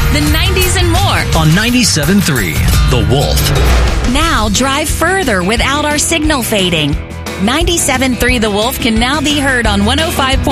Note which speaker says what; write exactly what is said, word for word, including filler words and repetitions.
Speaker 1: the nineties, and more.
Speaker 2: On ninety-seven point three, The Wolf.
Speaker 1: Now drive further without our signal fading. ninety-seven point three The Wolf can now be heard on one oh five point